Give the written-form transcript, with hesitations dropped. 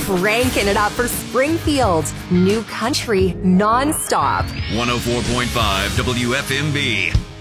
cranking it up for Springfield. New country nonstop. 104.5 WFMB.